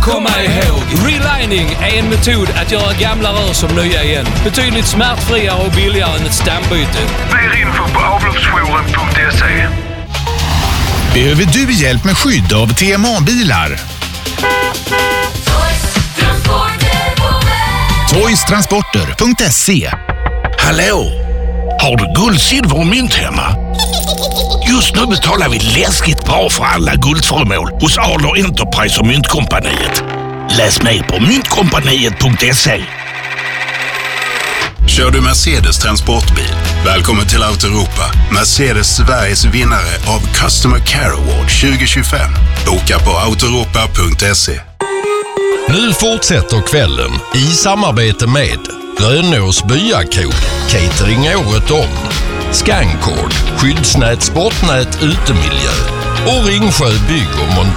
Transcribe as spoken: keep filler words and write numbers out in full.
komma ihåg. Relining är en metod att göra gamla rör som nya igen. Betydligt smärtfriare och billigare än ett stambyte. Mer info på avloppsjouren punkt se. Behöver du hjälp med skydd av T M A-bilar? toys transporter punkt se. Hallå? Har du guld, silver och mynt hemma? Just nu betalar vi läskigt bra för alla guldföremål hos Adler Enterprise och Myntkompaniet. Läs mer på myntkompaniet punkt se. Kör du Mercedes transportbil? Välkommen till Autoeuropa. Mercedes Sveriges vinnare av Customer Care Award tjugo tjugofem. Boka på autoeuropa punkt se. Nu fortsätter kvällen i samarbete med Rönås byakod, catering året om, Scancord, skyddsnät, sportnät, utemiljö och Ringsjö bygg och montör.